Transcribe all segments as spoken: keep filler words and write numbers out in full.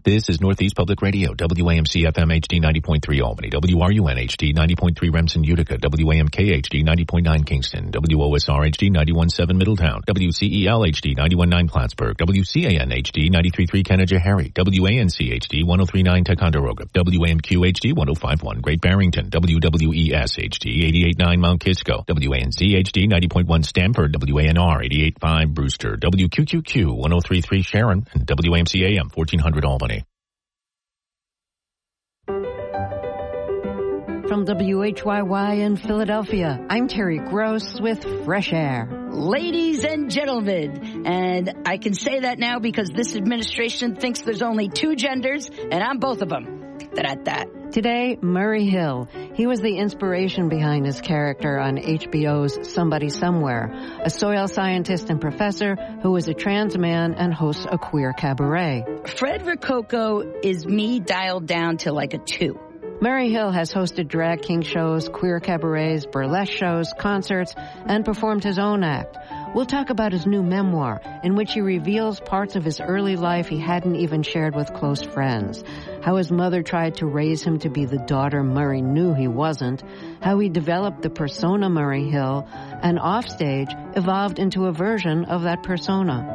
This is Northeast Public Radio, W A M C F M H D ninety point three Albany, W R U N H D ninety point three Remsen, Utica, W A M K H D ninety point nine Kingston, W O S R H D ninety-one point seven Middletown, W C E L H D ninety-one point nine Plattsburgh, W C A N H D ninety-three point three Canajoharie, W A N C H D one oh three point nine Ticonderoga, W A M Q H D one oh five point one Great Barrington, W W E S H D eighty-eight point nine Mount Kisco, W A N Z H D ninety point one Stamford, W A N R eighty-eight point five Brewster, W Q Q Q one oh three point three Sharon, and W A M C A M fourteen hundred Albany. From W H Y Y in Philadelphia, I'm Terry Gross with Fresh Air. Ladies and gentlemen, and I can say that now because this administration thinks there's only two genders, and I'm both of them. That that. Today, Murray Hill. He was the inspiration behind his character on H B O's Somebody Somewhere, a soil scientist and professor who is a trans man and hosts a queer cabaret. Fred Rococo is me dialed down to like a two. Murray Hill has hosted drag king shows, queer cabarets, burlesque shows, concerts, and performed his own act. We'll talk about his new memoir, in which he reveals parts of his early life he hadn't even shared with close friends. How his mother tried to raise him to be the daughter Murray knew he wasn't. How he developed the persona Murray Hill, and offstage evolved into a version of that persona.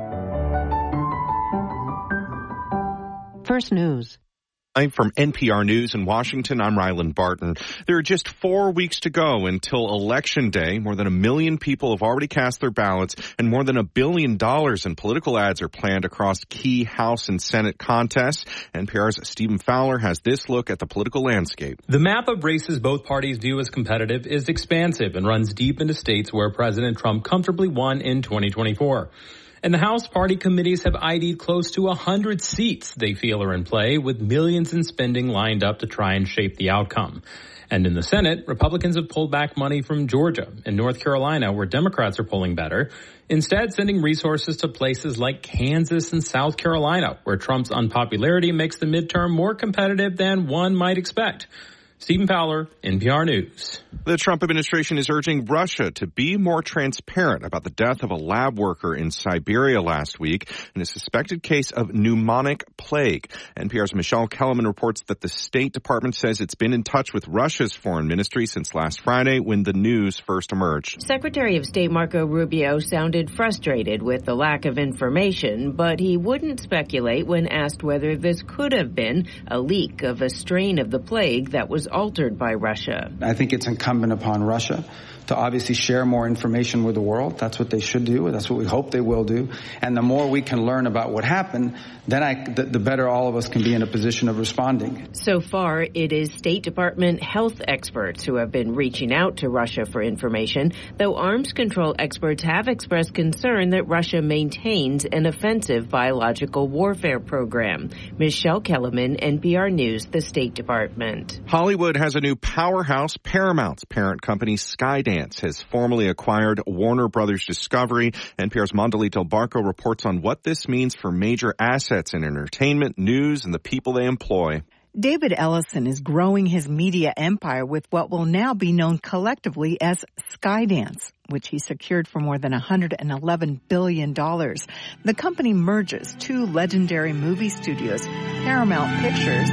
First News. I'm from N P R News in Washington. I'm Ryland Barton. There are just four weeks to go until Election Day. More than a million people have already cast their ballots, and more than a billion dollars in political ads are planned across key House and Senate contests. N P R's Stephen Fowler has this look at the political landscape. The map of races both parties view as competitive is expansive and runs deep into states where President Trump comfortably won in twenty twenty-four. And the House party committees have I D'd close to one hundred seats they feel are in play, with millions in spending lined up to try and shape the outcome. And in the Senate, Republicans have pulled back money from Georgia and North Carolina, where Democrats are polling better, instead sending resources to places like Kansas and South Carolina, where Trump's unpopularity makes the midterm more competitive than one might expect. Stephen Fowler, N P R News. The Trump administration is urging Russia to be more transparent about the death of a lab worker in Siberia last week in a suspected case of pneumonic plague. N P R's Michelle Kellerman reports that the State Department says it's been in touch with Russia's foreign ministry since last Friday when the news first emerged. Secretary of State Marco Rubio sounded frustrated with the lack of information, but he wouldn't speculate when asked whether this could have been a leak of a strain of the plague that was altered by Russia. I think it's incumbent upon Russia to obviously share more information with the world. That's what they should do. That's what we hope they will do. And the more we can learn about what happened, then I, the, the better all of us can be in a position of responding. So far, it is State Department health experts who have been reaching out to Russia for information, though arms control experts have expressed concern that Russia maintains an offensive biological warfare program. Michelle Kellerman, N P R News, the State Department. Hollywood has a new powerhouse. Paramount's parent company, Skydance, has formally acquired Warner Brothers Discovery. N P R's Mondali Del Barco reports on what this means for major assets in entertainment, news, and the people they employ. David Ellison is growing his media empire with what will now be known collectively as Skydance, which he secured for more than one hundred eleven billion dollars. The company merges two legendary movie studios, Paramount Pictures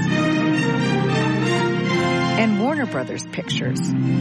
and Warner Brothers Pictures.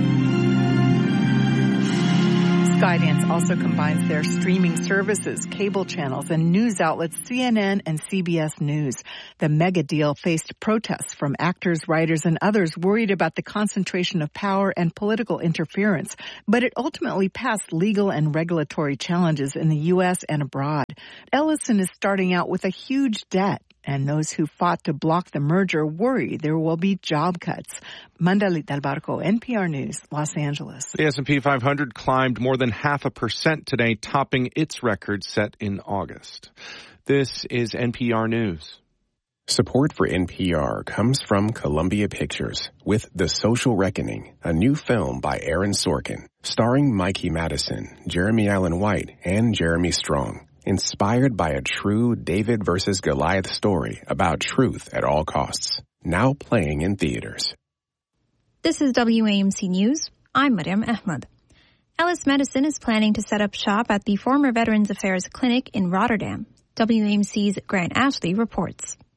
Skydance also combines their streaming services, cable channels, and news outlets C N N and C B S News. The mega deal faced protests from actors, writers, and others worried about the concentration of power and political interference, but it ultimately passed legal and regulatory challenges in the U S and abroad. Ellison is starting out with a huge debt, and those who fought to block the merger worry there will be job cuts. Mandali Del Barco, N P R News, Los Angeles. The S and P five hundred climbed more than half a percent today, topping its record set in August. This is N P R News. Support for N P R comes from Columbia Pictures with The Social Reckoning, a new film by Aaron Sorkin, starring Mikey Madison, Jeremy Allen White, and Jeremy Strong. Inspired by a true David versus Goliath story about truth at all costs. Now playing in theaters. This is W A M C News. I'm Mariam Ahmad. Ellis Medicine is planning to set up shop at the former Veterans Affairs Clinic in Rotterdam. W A M C's Grant Ashley reports.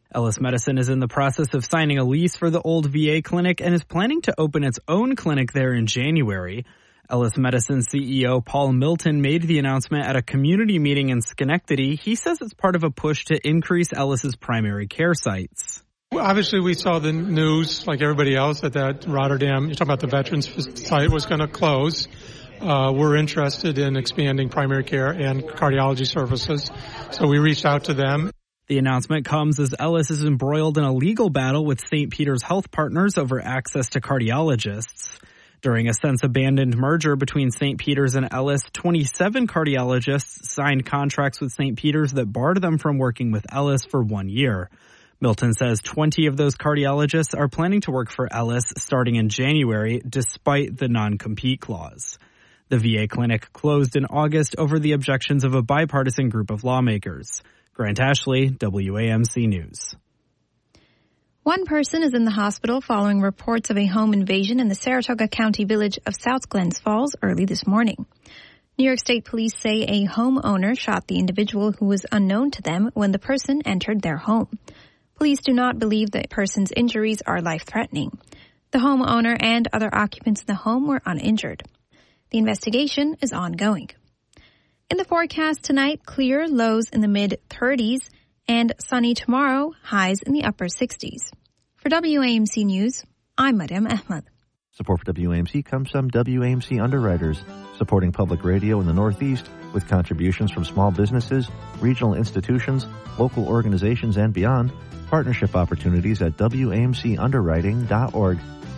Ellis Medicine is in the process of signing a lease for the old V A clinic and is planning to open its own clinic there in January. Ellis Medicine C E O Paul Milton made the announcement at a community meeting in Schenectady. He says it's part of a push to increase Ellis's primary care sites. Well, obviously, we saw the news, like everybody else, that that Rotterdam, you're talking about the Veterans site, was going to close. Uh, we're interested in expanding primary care and cardiology services, so we reached out to them. The announcement comes as Ellis is embroiled in a legal battle with Saint Peter's Health Partners over access to cardiologists. During a since-abandoned merger between Saint Peter's and Ellis, twenty-seven cardiologists signed contracts with Saint Peter's that barred them from working with Ellis for one year. Milton says twenty of those cardiologists are planning to work for Ellis starting in January, despite the non-compete clause. The V A clinic closed in August over the objections of a bipartisan group of lawmakers. Grant Ashley, W A M C News. One person is in the hospital following reports of a home invasion in the Saratoga County village of South Glens Falls early this morning. New York State police say a homeowner shot the individual who was unknown to them when the person entered their home. Police do not believe the person's injuries are life-threatening. The homeowner and other occupants in the home were uninjured. The investigation is ongoing. In the forecast tonight, clear, lows in the mid-thirties, and sunny tomorrow, highs in the upper sixties. For W A M C News, I'm Mariam Ahmad. Support for W A M C comes from W A M C Underwriters, supporting public radio in the Northeast with contributions from small businesses, regional institutions, local organizations, and beyond. Partnership opportunities at W A M C underwriting dot org.